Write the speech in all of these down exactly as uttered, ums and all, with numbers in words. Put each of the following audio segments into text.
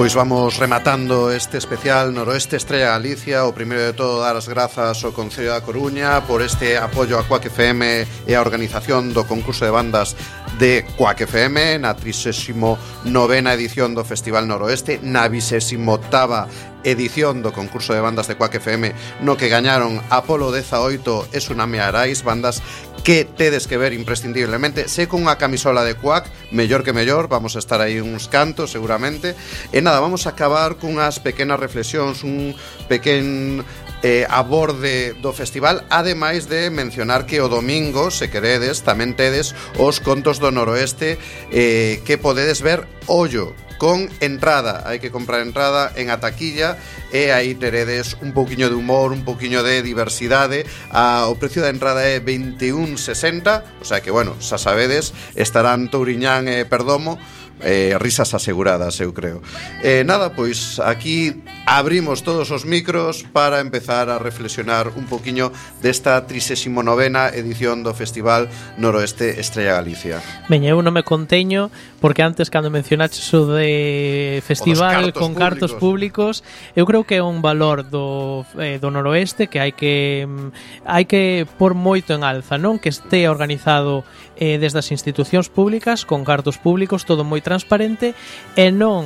Pois vamos rematando este especial Noroeste Estrella Galicia. O primeiro de todo, dar as grazas ao Concello da Coruña por este apoio a Quack F M e a organización do concurso de bandas de Quack F M na trigésima novena edición do Festival Noroeste, na vigésima octava edición do concurso de bandas de Quack F M, no que gañaron Apolo dezaoito e Tsunami Arais, bandas que tedes que ver imprescindiblemente. Se con unha camisola de Quack, mellor que mellor, vamos a estar aí uns cantos seguramente. E nada, vamos a acabar cunhas pequenas reflexións, un pequeno eh, aborde do festival, ademais de mencionar que o domingo, se queredes, tamén tedes os contos do Noroeste eh, que podedes ver, ollo, con entrada. Hai que comprar entrada en a taquilla e aí teredes un pouquiño de humor, un pouquiño de diversidade. A, o precio da entrada é veintiún sesenta, o sea que, bueno, xa sabedes, estarán Touriñán e Perdomo, eh, risas aseguradas, eu creo. Eh, nada, pois aquí abrimos todos os micros para empezar a reflexionar un poquiño desta trigésima novena edición do Festival Noroeste Estrella Galicia. Veña, eu non me conteño, porque antes, cando mencionaches o de festival cartos con cartos públicos, eu creo que é un valor do, eh, do Noroeste que hai que hai que pôr moito en alza, non? Que este organizado eh, desde as institucións públicas, con cartos públicos, todo moi transparente, e non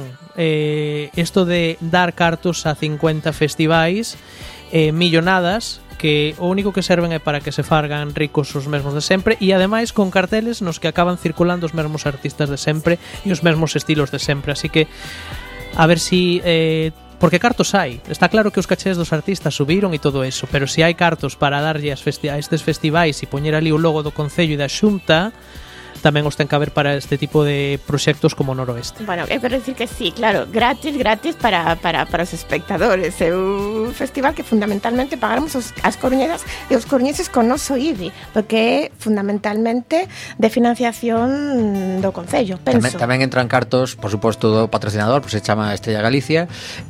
eh, isto de dar cartos a cincuenta festivais eh, millonadas, que o único que serven é para que se fargan ricos os mesmos de sempre, e ademais con carteles nos que acaban circulando os mesmos artistas de sempre e os mesmos estilos de sempre. Así que a ver si eh, porque cartos hai, está claro que os cachés dos artistas subiron e todo eso, pero se hai cartos para darlle as festi- a estes festivais e poñer ali o logo do Concello e da Xunta, tamén os ten que haber para este tipo de proxectos como Noroeste. Bueno, eu quero dicir que sí, claro, gratis, gratis para, para, para os espectadores. É un festival que fundamentalmente pagamos os, as coruñesas e os coruñeses con noso I B I, porque é fundamentalmente de financiación do Concello, penso. Tamén, tamén entran cartos, por suposto, do patrocinador, pues se chama Estrella Galicia,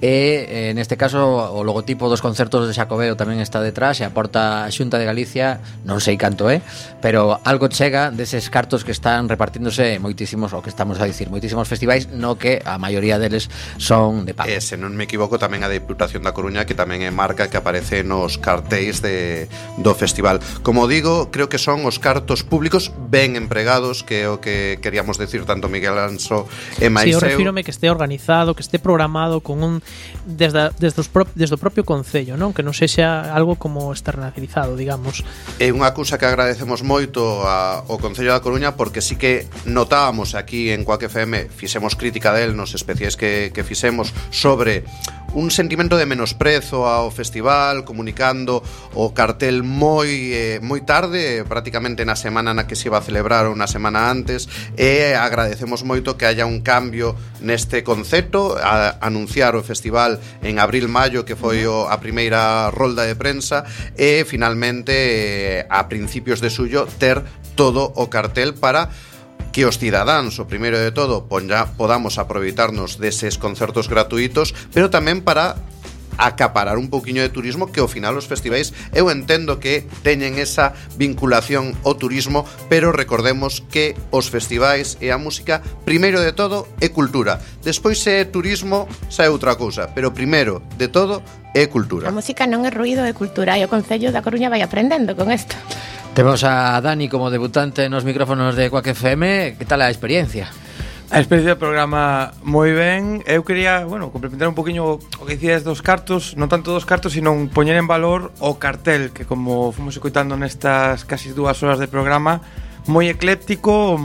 e en este caso o logotipo dos concertos de Xacobeo tamén está detrás e aporta a Xunta de Galicia, non sei canto é, pero algo chega deses cartos que están repartíndose moitísimos, o que estamos a dicir, moitísimos festivais, no que a maioría deles son de pago. E se non me equivoco, tamén a Deputación da Coruña, que tamén é marca que aparece nos cartéis de, do festival. Como digo, creo que son os cartos públicos ben empregados, que é o que queríamos decir tanto Miguel Anso e máis eu. Si, eu refírome que este organizado, que este programado con un desde, desde, os pro, desde o propio Concello, non? Que non sexa algo como externalizado, digamos. É unha cousa que agradecemos moito a, ao Concello da Coruña, porque sí que notábamos aquí en Quack F M, fixemos crítica del nos especiais que, que fixemos sobre un sentimento de menosprezo ao festival, comunicando o cartel moi eh, moi tarde, prácticamente na semana na que se iba a celebrar ou na semana antes, e agradecemos moito que haya un cambio neste concepto, a anunciar o festival en abril-maio, que foi o, a primeira rolda de prensa, e finalmente eh, a principios de xullo ter todo o cartel para que os cidadáns, o primeiro de todo, ponja, podamos aproveitarnos deses concertos gratuitos, pero tamén para acaparar un pouquiño de turismo, que ao final os festivais eu entendo que teñen esa vinculación ao turismo, pero recordemos que os festivais e a música, primeiro de todo, é cultura. Despois se é turismo, xa é outra cousa, pero primeiro de todo é cultura. A música non é ruído, é cultura, e o Concello da Coruña vai aprendendo con isto. Temos a Dani como debutante nos micrófonos de Quack F M. Que tal a experiencia? A experiencia do programa moi ben. Eu quería, bueno, complementar un poquinho o que dicías dos cartos, non tanto dos cartos, sino poñer en valor o cartel, que como fomos escoitando nestas casi dúas horas de programa, moi ecléptico,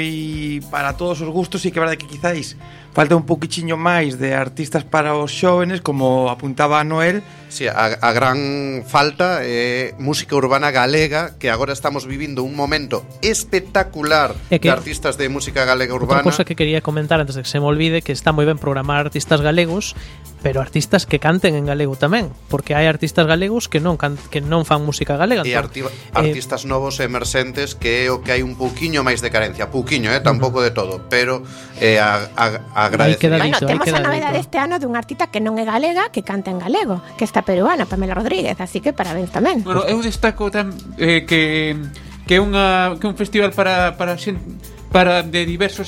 moi para todos os gustos, e que verdade que quizáis falta un poquichiño máis de artistas para os xóvenes, como apuntaba a Noel. Sí, a, a gran falta é eh, música urbana galega, que agora estamos vivindo un momento espectacular de artistas de música galega urbana. Outra cosa que quería comentar antes de que se me olvide, que está moi ben programar artistas galegos, pero artistas que canten en galego tamén, porque hai artistas galegos que non can, que non fan música galega. E arti- artistas eh, novos e emerxentes, que é o que hai un pouquiño máis de carencia, pouquiño, eh, tampouco uh-huh. de todo, pero eh, a, a, agradecer. Bueno, temos a novedade este ano dun artista que non é galega, que canta en galego, que está peruana, Pamela Rodríguez, así que parabéns tamén. Bueno, eu destaco tam, eh, que que é unha que un festival para para xente, para de diversos